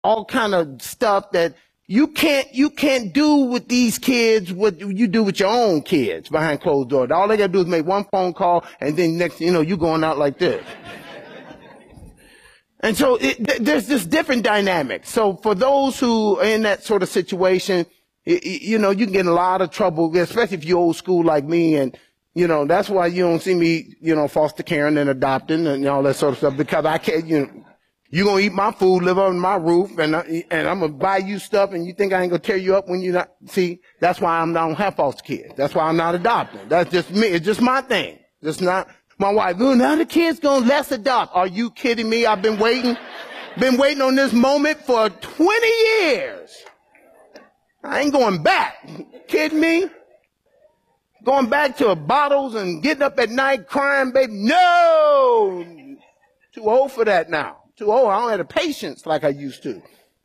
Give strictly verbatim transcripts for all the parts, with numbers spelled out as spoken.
all kind of stuff that you can't, you can't do with these kids what you do with your own kids behind closed doors. All they got to do is make one phone call, and then next, you know, you going out like this. And so it, th there's this different dynamic. So for those who are in that sort of situation, it, you know, you can get in a lot of trouble, especially if you're old school like me. And, you know, that's why you don't see me, you know, foster caring and adopting and all that sort of stuff, because I can't, you know, you're going to eat my food, live under my roof, and, I, and I'm going to buy you stuff, and you think I ain't going to tear you up when you're not. See, that's why I'm, I don't have foster kids. That's why I'm not adopting. That's just me. It's just my thing. Just not my wife. Ooh, now the kids going to let's adopt. Are you kidding me? I've been waiting, been waiting on this moment for twenty years. I ain't going back. Kidding me? Going back to bottles and getting up at night crying, baby. No! Too old for that now. Too old. I don't have the patience like I used to.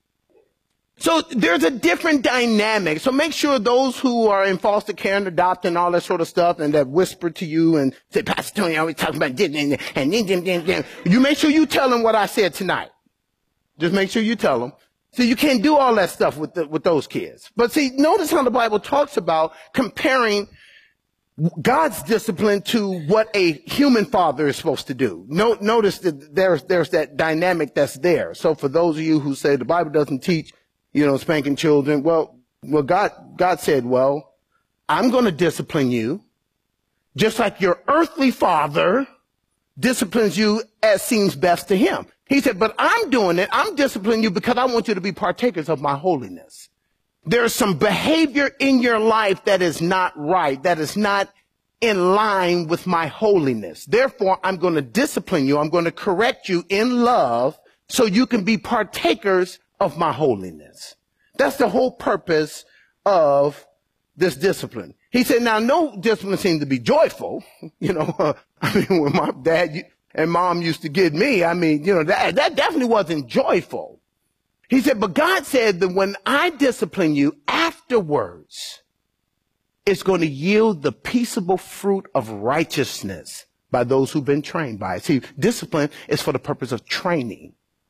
So there's a different dynamic. So make sure those who are in foster care and adopting and all that sort of stuff and that whisper to you and say, Pastor Tony always talking about this and and and you make sure you tell them what I said tonight. Just make sure you tell them. So you can't do all that stuff with the, with those kids. But see, notice how the Bible talks about comparing God's discipline to what a human father is supposed to do. No, notice that there's, there's that dynamic that's there. So for those of you who say the Bible doesn't teach, you know, spanking children, well, well, God, God said, well, I'm going to discipline you just like your earthly father disciplines you as seems best to him. He said, but I'm doing it. I'm disciplining you because I want you to be partakers of my holiness. There's some behavior in your life that is not right, that is not in line with my holiness. Therefore, I'm going to discipline you. I'm going to correct you in love so you can be partakers of my holiness. That's the whole purpose of this discipline. He said, now, no discipline seems to be joyful. You know, uh, I mean, when my dad and mom used to get me, I mean, you know, that, that definitely wasn't joyful. He said, but God said that when I discipline you afterwards, it's going to yield the peaceable fruit of righteousness by those who've been trained by it. See, discipline is for the purpose of training.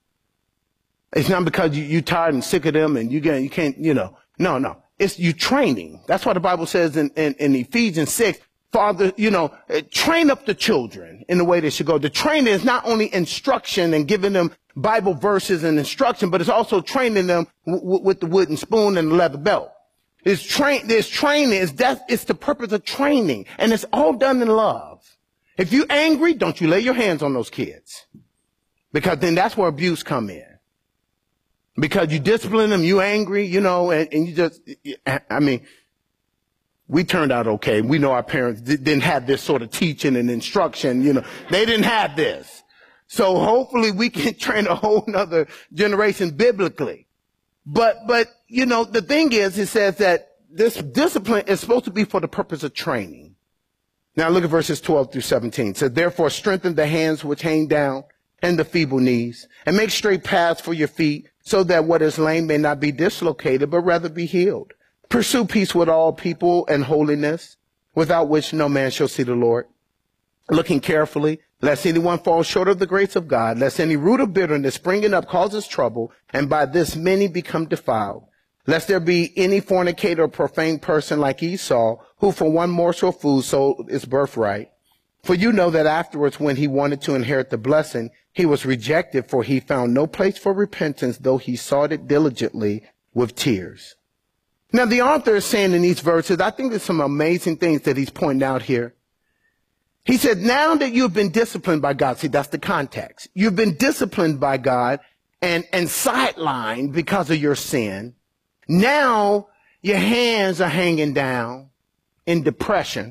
It's not because you, you're tired and sick of them and you, get, you can't, you know, no, no. It's you training. That's what the Bible says in, in, in Ephesians six. Father, you know, train up the children in the way they should go. The training is not only instruction and giving them Bible verses and instruction, but it's also training them w with the wooden spoon and the leather belt. It's train, there's training. It's that, it's the purpose of training, and it's all done in love. If you're angry, don't you lay your hands on those kids, because then that's where abuse come in. Because you discipline them, you angry, you know, and, and you just, I mean, we turned out okay. We know our parents didn't have this sort of teaching and instruction, you know, they didn't have this. So hopefully we can train a whole nother generation biblically. But, but, you know, the thing is, it says that this discipline is supposed to be for the purpose of training. Now look at verses twelve through seventeen. It says, therefore strengthen the hands which hang down and the feeble knees, and make straight paths for your feet, so that what is lame may not be dislocated, but rather be healed. Pursue peace with all people and holiness, without which no man shall see the Lord. Looking carefully, lest anyone fall short of the grace of God, lest any root of bitterness springing up causes trouble, and by this many become defiled. Lest there be any fornicator or profane person like Esau, who for one morsel of food sold his birthright. For you know that afterwards, when he wanted to inherit the blessing, he was rejected, for he found no place for repentance, though he sought it diligently with tears. Now, the author is saying in these verses, I think there's some amazing things that he's pointing out here. He said, now that you've been disciplined by God, see, that's the context. You've been disciplined by God and, and sidelined because of your sin. Now your hands are hanging down in depression,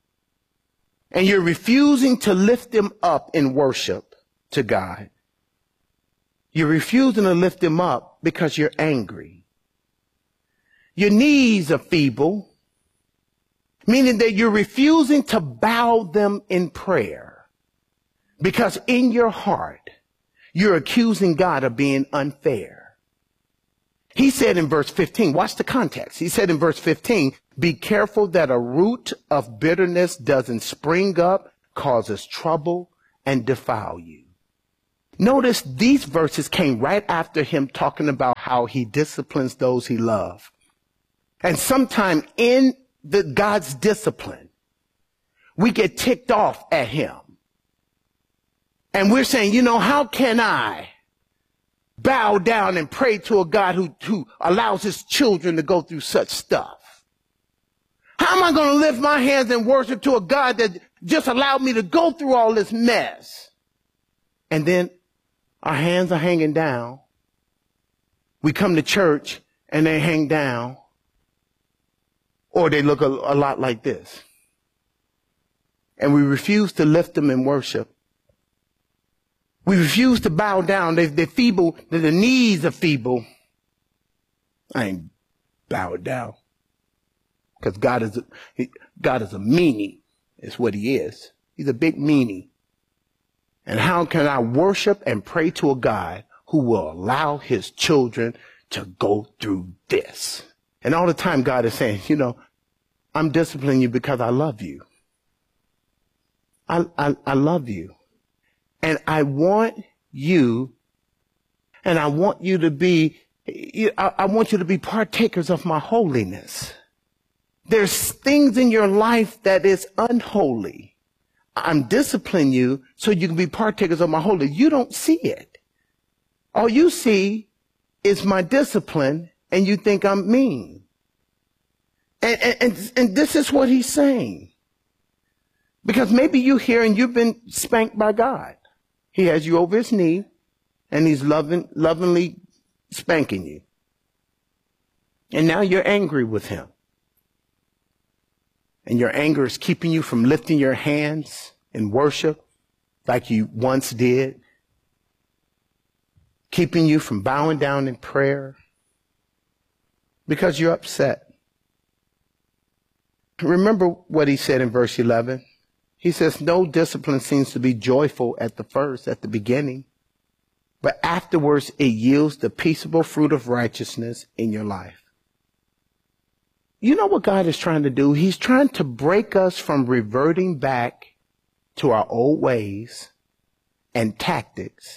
and you're refusing to lift them up in worship to God. You're refusing to lift them up because you're angry. Your knees are feeble, meaning that you're refusing to bow them in prayer because in your heart, you're accusing God of being unfair. He said in verse fifteen, watch the context. He said in verse fifteen, be careful that a root of bitterness doesn't spring up, causes trouble, and defile you. Notice these verses came right after him talking about how he disciplines those he loves. And sometime in the God's discipline, we get ticked off at him. And we're saying, you know, how can I bow down and pray to a God who, who allows his children to go through such stuff? How am I going to lift my hands and worship to a God that just allowed me to go through all this mess? And then our hands are hanging down. We come to church and they hang down. Or they look a, a lot like this. And we refuse to lift them in worship. We refuse to bow down. They, they're feeble. The knees are feeble. I ain't bowing down. Because God is a, he, God is a meanie. Is what he is. He's a big meanie. And how can I worship and pray to a God who will allow his children to go through this? And all the time God is saying, you know, I'm disciplining you because I love you. I, I, I love you. And I want you, and I want you to be, I, I want you to be partakers of my holiness. There's things in your life that is unholy. I'm disciplining you so you can be partakers of my holiness. You don't see it. All you see is my discipline, and you think I'm mean. And, and, and, and this is what he's saying. Because maybe you hear and you've been spanked by God. He has you over his knee, and he's loving, lovingly spanking you. And now you're angry with him. And your anger is keeping you from lifting your hands in worship like you once did. Keeping you from bowing down in prayer because you're upset. Remember what he said in verse eleven. He says, no discipline seems to be joyful at the first, at the beginning, but afterwards it yields the peaceable fruit of righteousness in your life. You know what God is trying to do? He's trying to break us from reverting back to our old ways and tactics.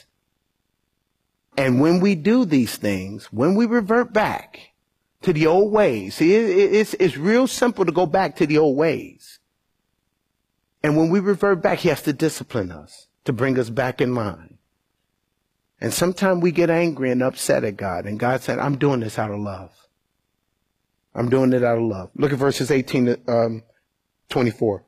And when we do these things, when we revert back to the old ways, see, it, it's, it's real simple to go back to the old ways. And when we revert back, he has to discipline us to bring us back in line. And sometimes we get angry and upset at God. And God said, I'm doing this out of love. I'm doing it out of love. Look at verses eighteen to um, twenty-four.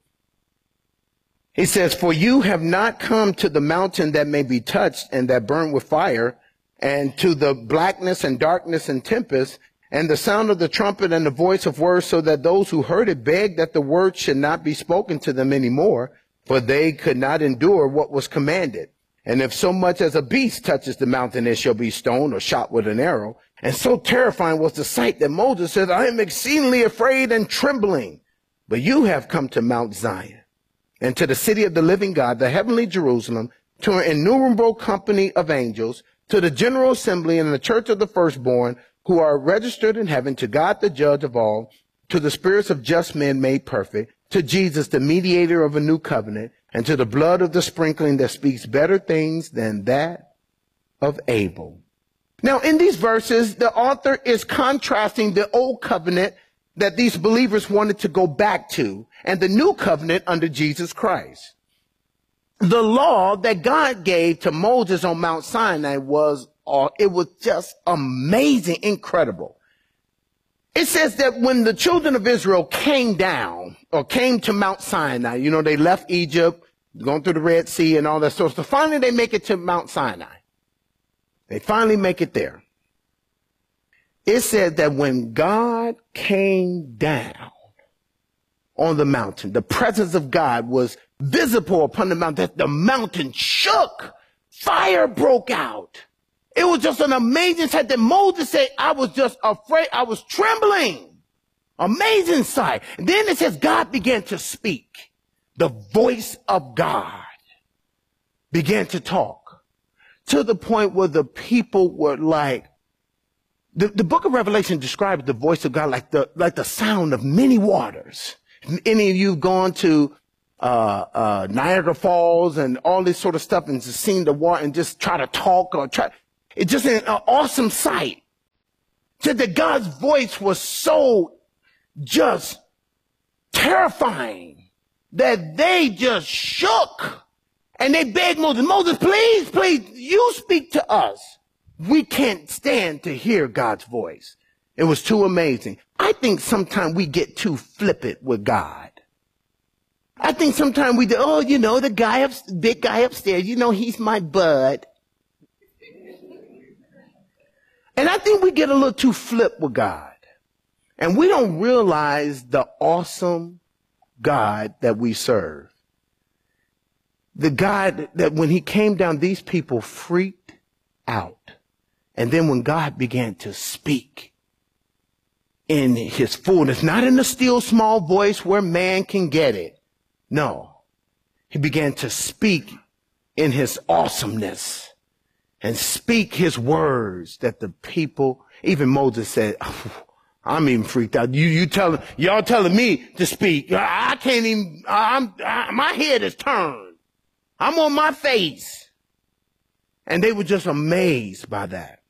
He says, for you have not come to the mountain that may be touched and that burn with fire, and to the blackness and darkness and tempest, and the sound of the trumpet and the voice of words, so that those who heard it begged that the word should not be spoken to them anymore, for they could not endure what was commanded. And if so much as a beast touches the mountain, it shall be stoned or shot with an arrow. And so terrifying was the sight that Moses said, I am exceedingly afraid and trembling. But you have come to Mount Zion, and to the city of the living God, the heavenly Jerusalem, to an innumerable company of angels, to the general assembly and the church of the firstborn, who are registered in heaven, to God the judge of all, to the spirits of just men made perfect, to Jesus, the mediator of a new covenant, and to the blood of the sprinkling that speaks better things than that of Abel. Now, in these verses, the author is contrasting the old covenant that these believers wanted to go back to and the new covenant under Jesus Christ. The law that God gave to Moses on Mount Sinai was, uh, it was just amazing, incredible. It says that when the children of Israel came down or came to Mount Sinai, you know, they left Egypt, going through the Red Sea and all that stuff. So finally they make it to Mount Sinai. They finally make it there. It said that when God came down on the mountain, the presence of God was visible upon the mountain, that the mountain shook. Fire broke out. It was just an amazing sight that Moses said, I was just afraid. I was trembling. Amazing sight. And then it says God began to speak. The voice of God began to talk to the point where the people were like, the, the book of Revelation describes the voice of God like the, like the sound of many waters. If any of you have gone to uh, uh, Niagara Falls and all this sort of stuff, and to see the water and just try to talk or try. It's just an, an awesome sight. Said that God's voice was so just terrifying that they just shook and they begged Moses, Moses, please, please, you speak to us. We can't stand to hear God's voice. It was too amazing. I think sometimes we get too flippant with God. I think sometimes we do, oh, you know, the guy up, big guy upstairs, you know, he's my bud. And I think we get a little too flip with God. And we don't realize the awesome God that we serve. The God that when he came down, these people freaked out. And then when God began to speak in his fullness, not in a still small voice where man can get it. No, he began to speak in his awesomeness and speak his words that the people, even Moses said, oh, I'm even freaked out. You, you telling, y'all telling me to speak. I, I can't even, I'm, I, my head is turned. I'm on my face. And they were just amazed by that.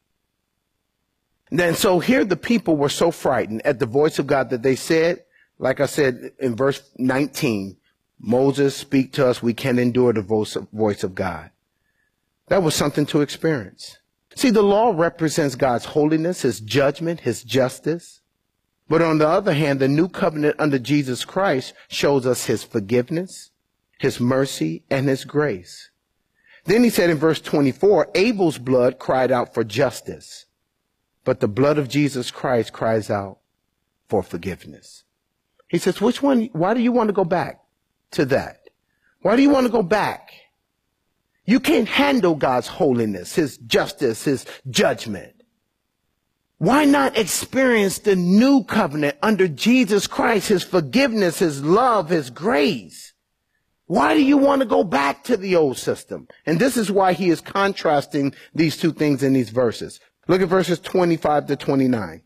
And then, so here the people were so frightened at the voice of God that they said, like I said in verse nineteen, Moses, speak to us. We can't endure the voice of, voice of God. That was something to experience. See, the law represents God's holiness, his judgment, his justice. But on the other hand, the new covenant under Jesus Christ shows us his forgiveness, his mercy, and his grace. Then he said in verse twenty-four, Abel's blood cried out for justice, but the blood of Jesus Christ cries out for forgiveness. He says, which one, why do you want to go back to that? Why do you want to go back? You can't handle God's holiness, his justice, his judgment. Why not experience the new covenant under Jesus Christ, his forgiveness, his love, his grace? Why do you want to go back to the old system? And this is why he is contrasting these two things in these verses. Look at verses twenty-five to twenty-nine.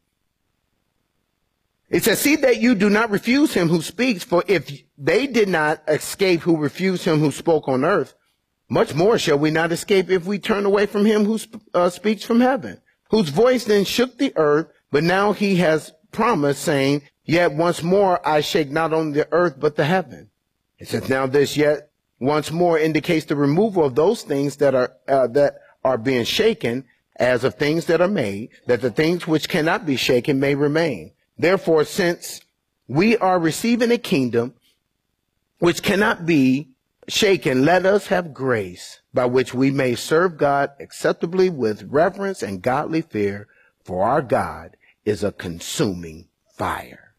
It says, see that you do not refuse him who speaks, for if they did not escape who refused him who spoke on earth, much more shall we not escape if we turn away from him who sp- uh, speaks from heaven, whose voice then shook the earth, but now he has promised, saying, yet once more I shake not only the earth, but the heaven. It says, now this yet once more indicates the removal of those things that are, uh, that are being shaken, as of things that are made, that the things which cannot be shaken may remain. Therefore, since we are receiving a kingdom which cannot be shaken, let us have grace by which we may serve God acceptably with reverence and godly fear, for our God is a consuming fire.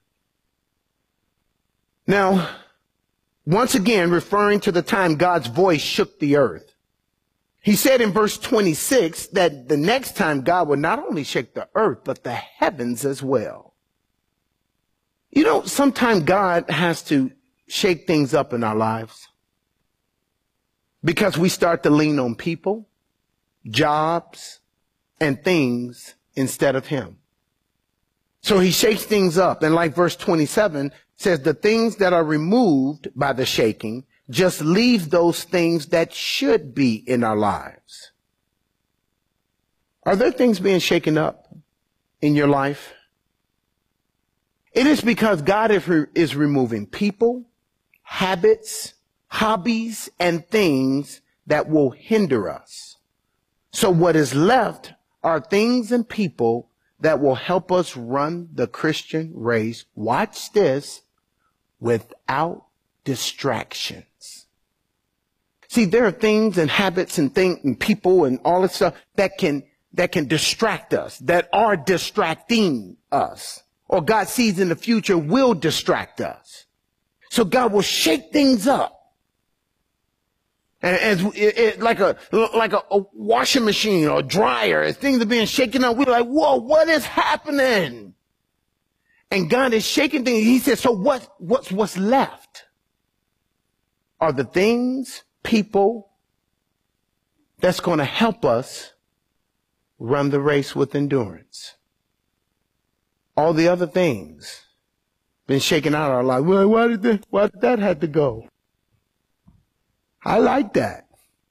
Now, once again, referring to the time God's voice shook the earth, he said in verse twenty-six that the next time God would not only shake the earth, but the heavens as well. You know, sometimes God has to shake things up in our lives because we start to lean on people, jobs, and things instead of him. So he shakes things up. And like verse twenty-seven says, the things that are removed by the shaking just leave those things that should be in our lives. Are there things being shaken up in your life? It is because God is, re- is removing people, habits, hobbies, and things that will hinder us. So what is left are things and people that will help us run the Christian race. Watch this, without distractions. See, there are things and habits and things and people and all this stuff that can, that can distract us, that are distracting us. Or God sees in the future will distract us. So God will shake things up. And as it, it, like a like a, a washing machine or a dryer, as things are being shaken up, we're like, whoa, what is happening? And God is shaking things. He says, so what what's what's left are the things, people that's going to help us run the race with endurance. All the other things been shaken out of our life. Well, why did that, why did that have to go? I like that.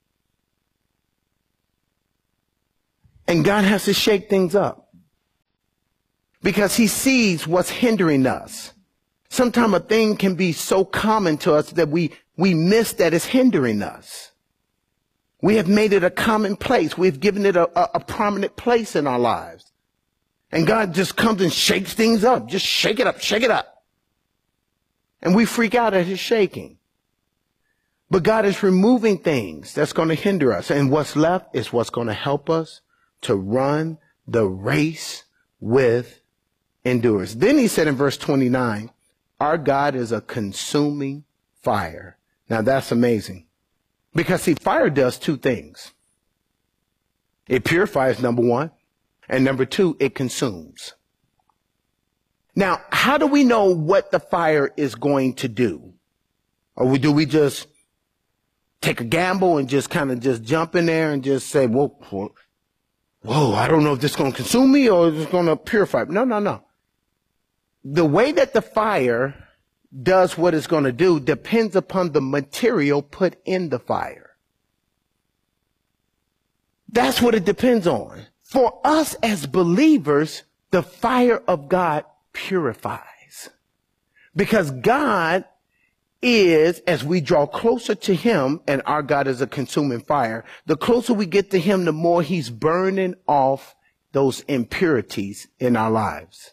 And God has to shake things up because he sees what's hindering us. Sometimes a thing can be so common to us that we, we miss that it's hindering us. We have made it a commonplace. We've given it a, a, a prominent place in our lives. And God just comes and shakes things up. Just shake it up, shake it up. And we freak out at his shaking. But God is removing things that's going to hinder us. And what's left is what's going to help us to run the race with endurance. Then he said in verse twenty-nine, our God is a consuming fire. Now that's amazing. Because see, fire does two things. It purifies, number one. And number two, it consumes. Now, how do we know what the fire is going to do? Or do we just take a gamble and just kind of just jump in there and just say, whoa, whoa, whoa, I don't know if this is going to consume me or is it going to purify me? No, no, no. The way that the fire does what it's going to do depends upon the material put in the fire. That's what it depends on. For us as believers, the fire of God purifies. Because God is, as we draw closer to him, and our God is a consuming fire, the closer we get to him, the more he's burning off those impurities in our lives.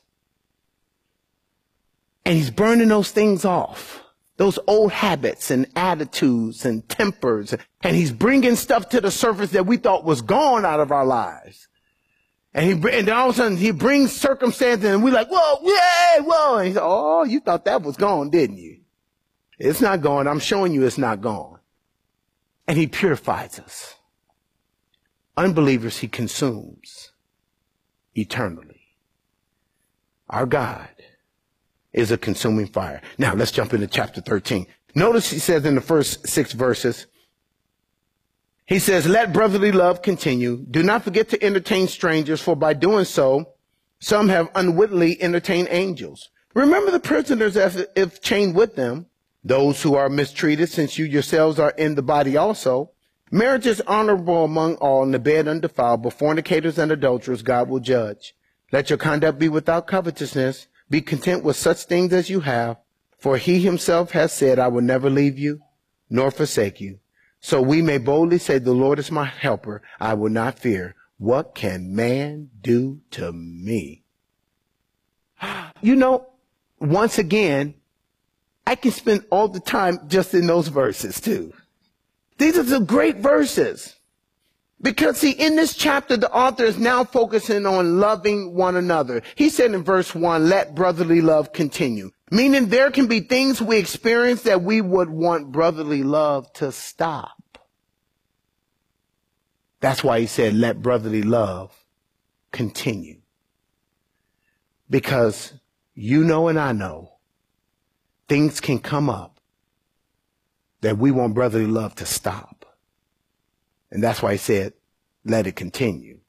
And he's burning those things off, those old habits and attitudes and tempers. And he's bringing stuff to the surface that we thought was gone out of our lives. And he, and then all of a sudden he brings circumstances and we're like, whoa, yeah, whoa. And he said, oh, you thought that was gone, didn't you? It's not gone. I'm showing you it's not gone. And he purifies us. Unbelievers he consumes eternally. Our God is a consuming fire. Now let's jump into chapter thirteen. Notice he says in the first six verses, he says, let brotherly love continue. Do not forget to entertain strangers, for by doing so, some have unwittingly entertained angels. Remember the prisoners as if chained with them, those who are mistreated, since you yourselves are in the body also. Marriage is honorable among all, and the bed undefiled, but fornicators and adulterers God will judge. Let your conduct be without covetousness. Be content with such things as you have, for he himself has said, I will never leave you nor forsake you. So we may boldly say, the Lord is my helper. I will not fear. What can man do to me? You know, once again, I can spend all the time just in those verses too. These are some great verses. Because see, in this chapter, the author is now focusing on loving one another. He said in verse one, let brotherly love continue. Meaning there can be things we experience that we would want brotherly love to stop. That's why he said, let brotherly love continue. Because you know and I know things can come up that we want brotherly love to stop. And that's why he said, let it continue.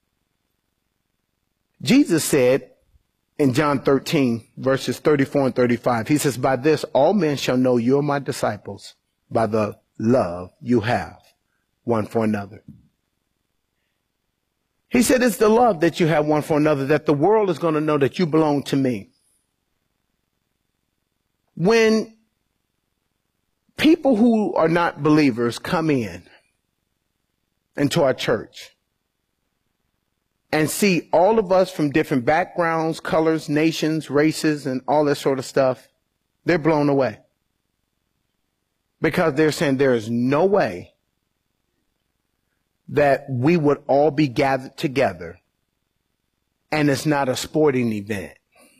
Jesus said in John thirteen, verses thirty-four and thirty-five, he says, by this all men shall know you are my disciples, by the love you have one for another. He said, it's the love that you have one for another that the world is going to know that you belong to me. When people who are not believers come in into our church and see all of us from different backgrounds, colors, nations, races, and all that sort of stuff, they're blown away. Because they're saying there is no way that we would all be gathered together and it's not a sporting event.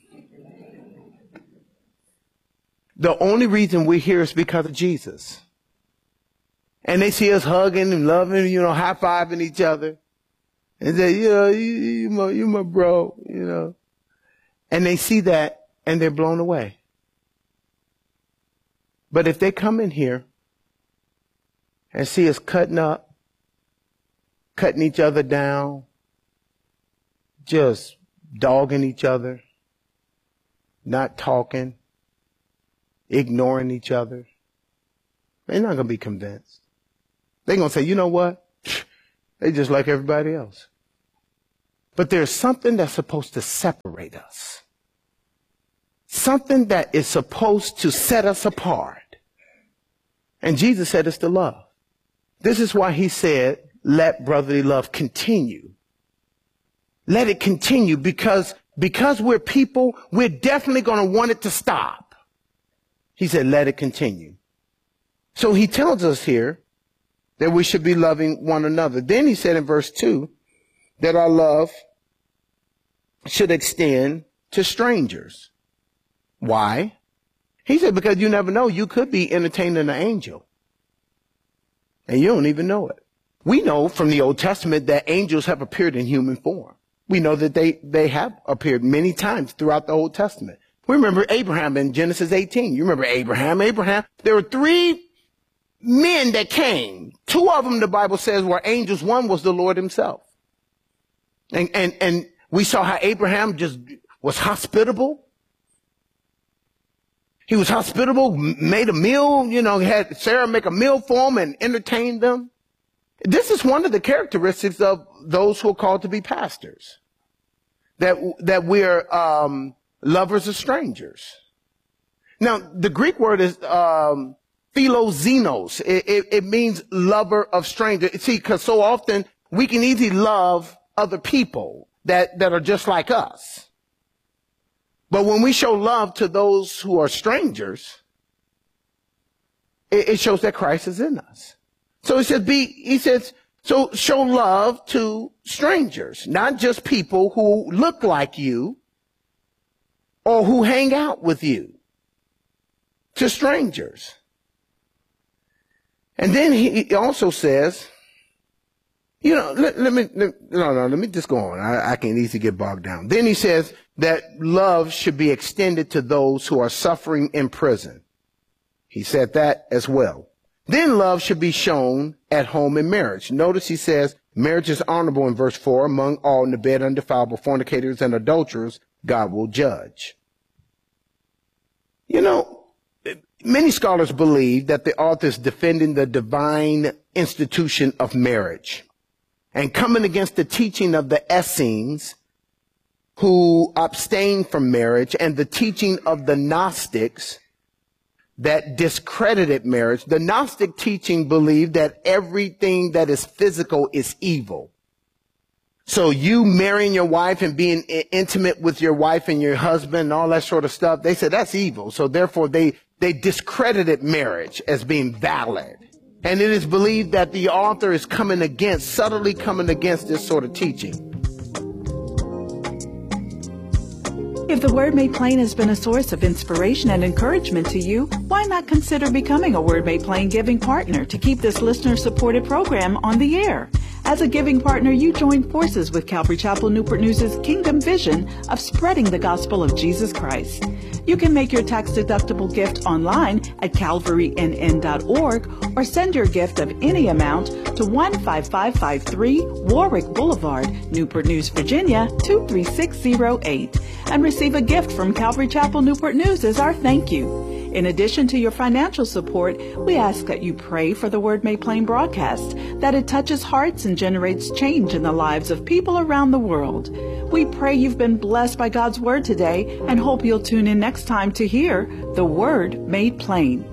The only reason we're here is because of Jesus. And they see us hugging and loving, you know, high-fiving each other. And say, you know, you, you, my, you my bro, you know. And they see that and they're blown away. But if they come in here and see us cutting up, cutting each other down, just dogging each other, not talking, ignoring each other, they're not going to be convinced. They're going to say, you know what? They just like everybody else. But there's something that's supposed to separate us. Something that is supposed to set us apart. And Jesus said it's the love. This is why he said, let brotherly love continue. Let it continue because, because we're people, we're definitely going to want it to stop. He said, let it continue. So he tells us here that we should be loving one another. Then he said in verse two that our love should extend to strangers. Why? He said, because you never know. You could be entertaining an angel and you don't even know it. We know from the Old Testament that angels have appeared in human form. We know that they, they have appeared many times throughout the Old Testament. We remember Abraham in Genesis eighteen. You remember Abraham, Abraham. There were three men that came. Two of them, the Bible says, were angels. One was the Lord himself. And, and, and we saw how Abraham just was hospitable. He was hospitable, made a meal, you know, had Sarah make a meal for him and entertain them. This is one of the characteristics of those who are called to be pastors. That, that we're, um, lovers of strangers. Now, the Greek word is, um, philoxenos. It, it, it means lover of strangers. See, because so often we can easily love other people that, that are just like us. But when we show love to those who are strangers, it, it shows that Christ is in us. So he says, be, he says, so show love to strangers, not just people who look like you or who hang out with you, to strangers. And then he also says, you know, let, let me, let, no, no, let me just go on. I, I can easily get bogged down. Then he says that love should be extended to those who are suffering in prison. He said that as well. Then love should be shown at home in marriage. Notice he says marriage is honorable in verse four. Among all in the bed undefiled, fornicators and adulterers, God will judge. You know, many scholars believe that the author is defending the divine institution of marriage and coming against the teaching of the Essenes who abstained from marriage and the teaching of the Gnostics that discredited marriage. The Gnostic teaching believed that everything that is physical is evil. So you marrying your wife and being intimate with your wife and your husband and all that sort of stuff, they said that's evil. So therefore they, they discredited marriage as being valid. And it is believed that the author is coming against, subtly coming against this sort of teaching. If the Word Made Plain has been a source of inspiration and encouragement to you, why not consider becoming a Word Made Plain giving partner to keep this listener-supported program on the air? As a giving partner, you join forces with Calvary Chapel Newport News' Kingdom Vision of spreading the gospel of Jesus Christ. You can make your tax-deductible gift online at calvary n n dot org or send your gift of any amount to one five five five three Warwick Boulevard, Newport News, Virginia two three six zero eight, and receive a gift from Calvary Chapel Newport News as our thank you. In addition to your financial support, we ask that you pray for the Word Made Plain broadcast, that it touches hearts and generates change in the lives of people around the world. We pray you've been blessed by God's Word today and hope you'll tune in next time to hear the Word Made Plain.